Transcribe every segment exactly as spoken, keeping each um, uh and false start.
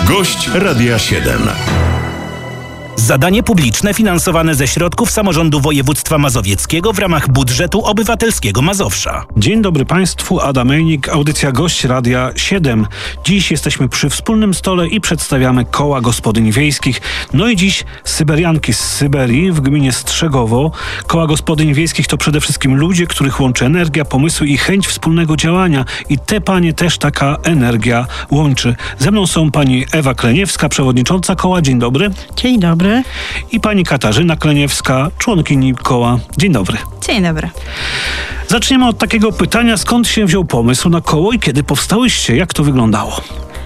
Gość Radia siedem. Zadanie publiczne finansowane ze środków samorządu województwa mazowieckiego w ramach budżetu obywatelskiego Mazowsza. Dzień dobry Państwu, Adam Ejnik, audycja Gość Radia siedem. Dziś jesteśmy przy wspólnym stole i przedstawiamy koła gospodyń wiejskich. No i dziś Syberianki z Syberii w gminie Strzegowo. Koła gospodyń wiejskich to przede wszystkim ludzie, których łączy energia, pomysły i chęć wspólnego działania. I te panie też taka energia łączy. Ze mną są pani Ewa Kleniewska, przewodnicząca koła. Dzień dobry. Dzień dobry. I pani Katarzyna Kleniewska, członkini koła. Dzień dobry. Dzień dobry. Zaczniemy od takiego pytania, skąd się wziął pomysł na koło i kiedy powstałyście? Jak to wyglądało?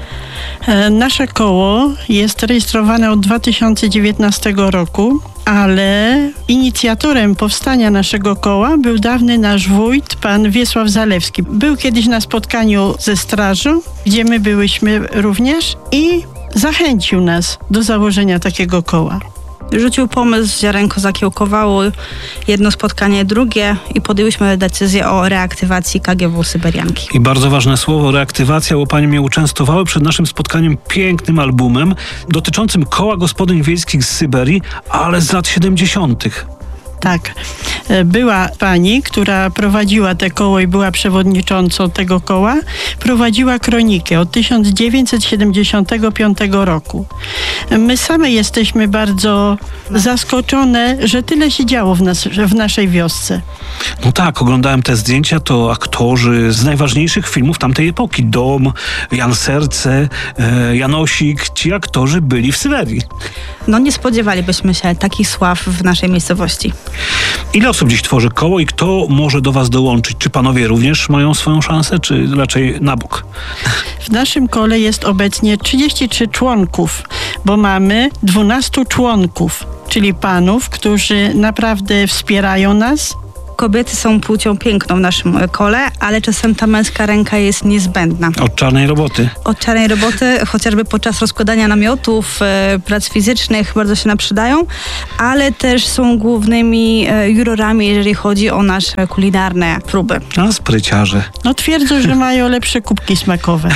Nasze koło jest rejestrowane od dwa tysiące dziewiętnastego roku, ale inicjatorem powstania naszego koła był dawny nasz wójt, pan Wiesław Zalewski. Był kiedyś na spotkaniu ze strażą, gdzie my byłyśmy również i zachęcił nas do założenia takiego koła. Rzucił pomysł, ziarenko zakiełkowało, jedno spotkanie, drugie i podjęłyśmy decyzję o reaktywacji K G W Syberianki. I bardzo ważne słowo, reaktywacja, bo panie mnie uczęstowały przed naszym spotkaniem pięknym albumem dotyczącym koła gospodyń wiejskich z Syberii, ale z lat siedemdziesiątych. Tak. Była pani, która prowadziła te koło i była przewodniczącą tego koła, prowadziła kronikę od tysiąc dziewięćset siedemdziesiątego piątego roku. My same jesteśmy bardzo zaskoczone, że tyle się działo w, nas, w naszej wiosce. No tak, oglądałem te zdjęcia, to aktorzy z najważniejszych filmów tamtej epoki. Dom, Jan Serce, e, Janosik, ci aktorzy byli w Syberii. No nie spodziewalibyśmy się takich sław w naszej miejscowości. Ile osób dziś tworzy koło i kto może do was dołączyć? Czy panowie również mają swoją szansę, czy raczej na bok? W naszym kole jest obecnie trzydziestu trzech członków, bo mamy dwunastu członków, czyli panów, którzy naprawdę wspierają nas. Kobiety są płcią piękną w naszym kole, ale czasem ta męska ręka jest niezbędna. Od czarnej roboty. Od czarnej roboty, chociażby podczas rozkładania namiotów, e, prac fizycznych bardzo się nam przydają, ale też są głównymi e, jurorami, jeżeli chodzi o nasze kulinarne próby. A spryciarze. No twierdzą, że mają lepsze kubki smakowe.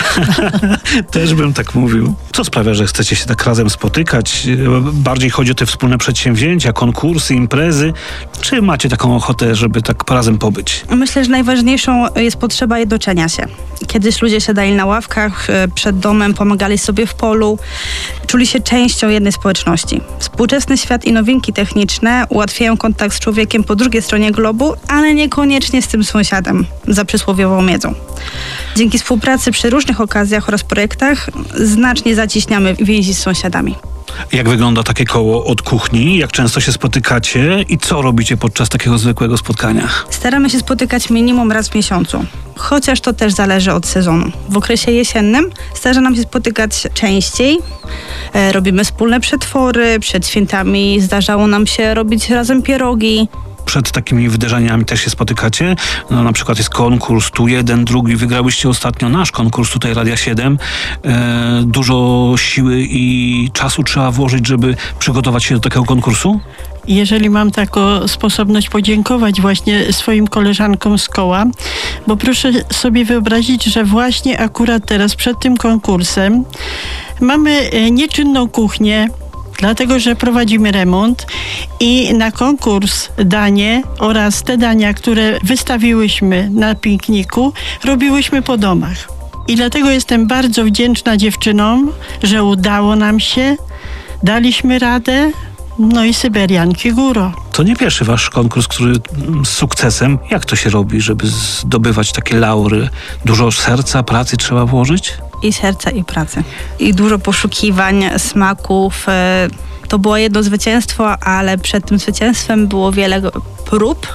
Też bym tak mówił. Co sprawia, że chcecie się tak razem spotykać? Bardziej chodzi o te wspólne przedsięwzięcia, konkursy, imprezy? Czy macie taką ochotę, żeby by tak razem pobyć? Myślę, że najważniejszą jest potrzeba jednoczenia się. Kiedyś ludzie siadali na ławkach przed domem, pomagali sobie w polu, czuli się częścią jednej społeczności. Współczesny świat i nowinki techniczne ułatwiają kontakt z człowiekiem po drugiej stronie globu, ale niekoniecznie z tym sąsiadem, za przysłowiową miedzą. Dzięki współpracy przy różnych okazjach oraz projektach znacznie zacieśniamy więzi z sąsiadami. Jak wygląda takie koło od kuchni? Jak często się spotykacie i co robicie podczas takiego zwykłego spotkania? Staramy się spotykać minimum raz w miesiącu, chociaż to też zależy od sezonu. W okresie jesiennym zdarza nam się spotykać częściej. E, robimy wspólne przetwory, przed świętami zdarzało nam się robić razem pierogi. Przed takimi wydarzeniami też się spotykacie. No, na przykład jest konkurs, tu jeden, drugi. Wygrałyście ostatnio nasz konkurs tutaj Radia siedem. E, dużo siły i czasu trzeba włożyć, żeby przygotować się do takiego konkursu? Jeżeli mam taką sposobność podziękować właśnie swoim koleżankom z koła, bo proszę sobie wyobrazić, że właśnie akurat teraz przed tym konkursem mamy nieczynną kuchnię, dlatego że prowadzimy remont i na konkurs danie oraz te dania, które wystawiłyśmy na pikniku, robiłyśmy po domach. I dlatego jestem bardzo wdzięczna dziewczynom, że udało nam się, daliśmy radę, no i Syberianki góro. To nie pierwszy wasz konkurs, który z sukcesem. Jak to się robi, żeby zdobywać takie laury? Dużo serca, pracy trzeba włożyć? I serca, i pracy. I dużo poszukiwań, smaków. To było jedno zwycięstwo, ale przed tym zwycięstwem było wiele prób.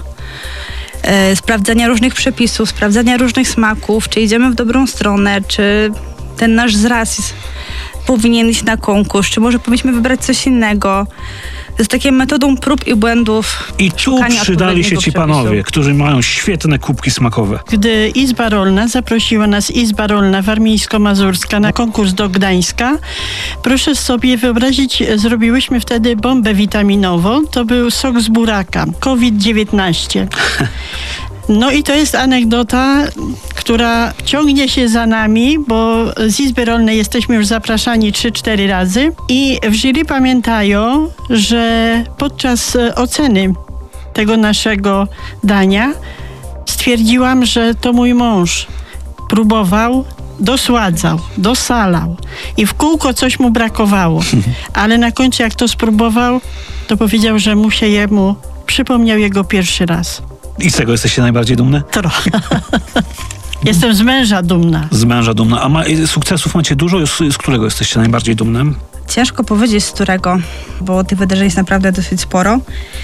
Sprawdzania różnych przepisów, sprawdzania różnych smaków, czy idziemy w dobrą stronę, czy ten nasz zraz powinien iść na konkurs, czy może powinniśmy wybrać coś innego. To jest takie metodą prób i błędów. I tu przydali się ci panowie, przepisu. którzy mają świetne kubki smakowe. Gdy Izba Rolna zaprosiła nas, Izba Rolna Warmińsko-Mazurska, na konkurs do Gdańska, proszę sobie wyobrazić, zrobiłyśmy wtedy bombę witaminową. To był sok z buraka, kowid dziewiętnaście. No i to jest anegdota, która ciągnie się za nami, bo z Izby Rolnej jesteśmy już zapraszani trzy cztery razy i w jury pamiętają, że podczas oceny tego naszego dania stwierdziłam, że to mój mąż próbował, dosładzał, dosalał i w kółko coś mu brakowało, ale na końcu jak to spróbował, to powiedział, że mu się jemu przypomniał jego pierwszy raz. I z tego jesteście najbardziej dumne? Trochę. Jestem z męża dumna. Z męża dumna. A ma, sukcesów macie dużo? Z, z którego jesteście najbardziej dumnym? Ciężko powiedzieć z którego, bo tych wydarzeń jest naprawdę dosyć sporo.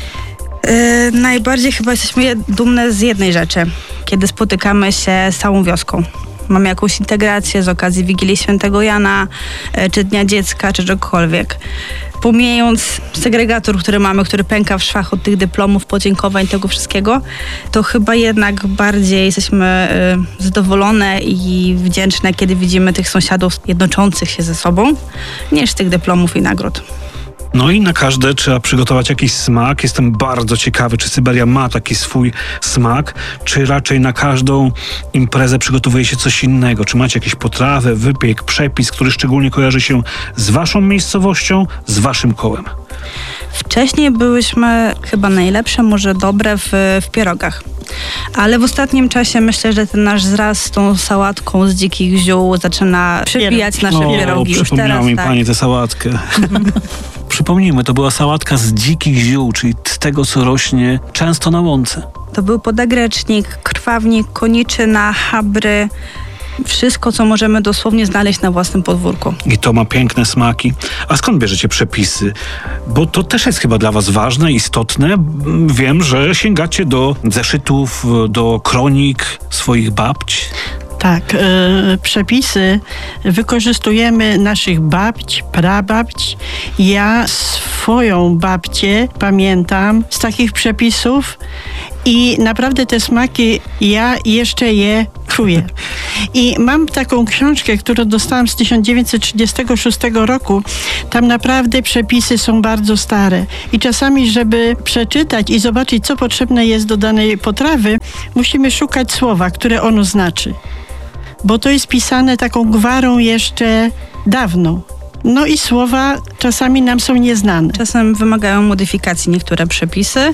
Yy, najbardziej chyba jesteśmy dumne z jednej rzeczy, kiedy spotykamy się z całą wioską. Mamy jakąś integrację z okazji Wigilii Świętego Jana, yy, czy Dnia Dziecka, czy czegokolwiek. Pomijając segregator, który mamy, który pęka w szwach od tych dyplomów, podziękowań, tego wszystkiego, to chyba jednak bardziej jesteśmy y, zadowolone i wdzięczne, kiedy widzimy tych sąsiadów jednoczących się ze sobą, niż tych dyplomów i nagród. No i na każde trzeba przygotować jakiś smak. Jestem bardzo ciekawy, czy Syberia ma taki swój smak, czy raczej na każdą imprezę przygotowuje się coś innego. Czy macie jakieś potrawy, wypiek, przepis, który szczególnie kojarzy się z waszą miejscowością, z waszym kołem? Wcześniej byłyśmy chyba najlepsze, może dobre w, w pierogach. Ale w ostatnim czasie myślę, że ten nasz zraz z tą sałatką z dzikich ziół zaczyna przybijać nasze o, pierogi. Już przypomniała teraz, mi tak. pani tę sałatkę. Przypomnijmy, to była sałatka z dzikich ziół, czyli z tego, co rośnie często na łące. To był podagrecznik, krwawnik, koniczyna, chabry. Wszystko, co możemy dosłownie znaleźć na własnym podwórku. I to ma piękne smaki. A skąd bierzecie przepisy? Bo to też jest chyba dla was ważne, istotne. Wiem, że sięgacie do zeszytów, do kronik swoich babć. Tak, e, przepisy wykorzystujemy naszych babć, prababć. Ja swoją babcię pamiętam z takich przepisów i naprawdę te smaki ja jeszcze je czuję. I mam taką książkę, którą dostałam z tysiąc dziewięćset trzydziestego szóstego roku. Tam naprawdę przepisy są bardzo stare. I czasami, żeby przeczytać i zobaczyć, co potrzebne jest do danej potrawy, musimy szukać słowa, które ono znaczy. Bo to jest pisane taką gwarą jeszcze dawną. No i słowa czasami nam są nieznane. Czasem wymagają modyfikacji niektóre przepisy,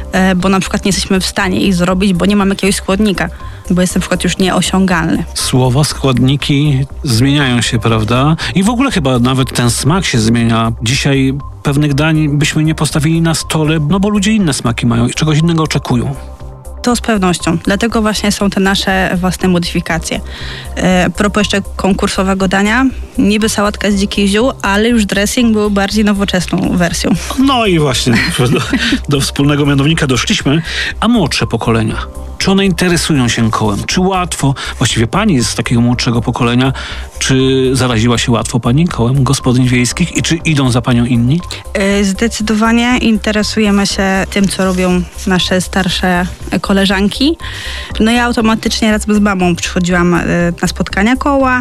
bo na przykład nie jesteśmy w stanie ich zrobić, bo nie mamy jakiegoś składnika, bo jest na przykład już nieosiągalny. Słowa, składniki zmieniają się, prawda? I w ogóle chyba nawet ten smak się zmienia. Dzisiaj pewnych dań byśmy nie postawili na stole, no bo ludzie inne smaki mają i czegoś innego oczekują. To z pewnością. Dlatego właśnie są te nasze własne modyfikacje. E, propos jeszcze konkursowego dania, niby sałatka z dzikich ziół, ale już dressing był bardziej nowoczesną wersją. No i właśnie do, do wspólnego mianownika doszliśmy. A młodsze pokolenia? Czy one interesują się kołem? Czy łatwo? Właściwie pani z takiego młodszego pokolenia, czy zaraziła się łatwo pani kołem gospodyń wiejskich i czy idą za panią inni? E, zdecydowanie interesujemy się tym, co robią nasze starsze koleżanki. No ja automatycznie razem z mamą przychodziłam e, na spotkania koła.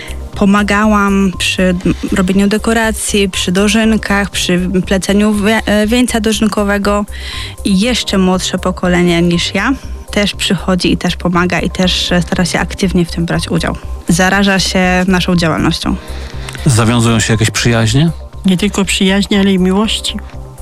Pomagałam przy robieniu dekoracji, przy dożynkach, przy pleceniu wieńca dożynkowego i jeszcze młodsze pokolenie niż ja też przychodzi i też pomaga i też stara się aktywnie w tym brać udział. Zaraża się naszą działalnością. Zawiązują się jakieś przyjaźnie? Nie tylko przyjaźni, ale i miłości.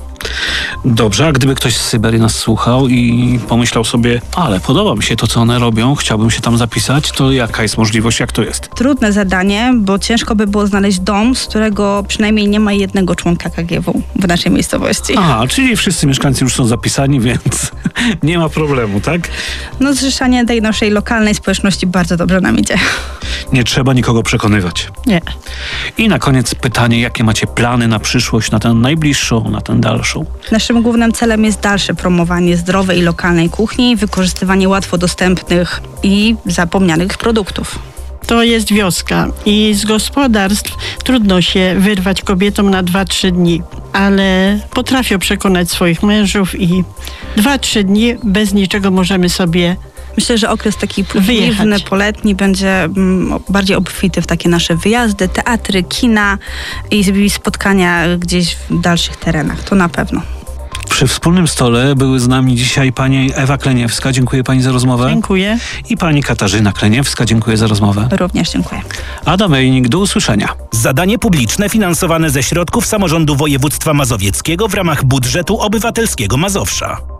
Dobrze, a gdyby ktoś z Syberii nas słuchał i pomyślał sobie, ale podoba mi się to, co one robią, chciałbym się tam zapisać, to jaka jest możliwość, jak to jest? Trudne zadanie, bo ciężko by było znaleźć dom, z którego przynajmniej nie ma jednego członka K G W w naszej miejscowości. Aha, czyli wszyscy mieszkańcy już są zapisani, więc nie ma problemu, tak? No zrzeszanie tej naszej lokalnej społeczności bardzo dobrze nam idzie. Nie trzeba nikogo przekonywać. Nie. I na koniec pytanie, jakie macie plany na przyszłość, na tę najbliższą, na tę dalszą? Naszym głównym celem jest dalsze promowanie zdrowej i lokalnej kuchni, wykorzystywanie łatwo dostępnych i zapomnianych produktów. To jest wioska i z gospodarstw trudno się wyrwać kobietom na dwa trzy dni, ale potrafią przekonać swoich mężów i dwa trzy dni bez niczego możemy sobie Myślę, że okres taki wyjechać. późny, poletni będzie mm, bardziej obfity w takie nasze wyjazdy, teatry, kina i spotkania gdzieś w dalszych terenach. To na pewno. Przy wspólnym stole były z nami dzisiaj pani Ewa Kleniewska. Dziękuję pani za rozmowę. Dziękuję. I pani Katarzyna Kleniewska. Dziękuję za rozmowę. Również dziękuję. Adam Ejnik, do usłyszenia. Zadanie publiczne finansowane ze środków samorządu województwa mazowieckiego w ramach budżetu obywatelskiego Mazowsza.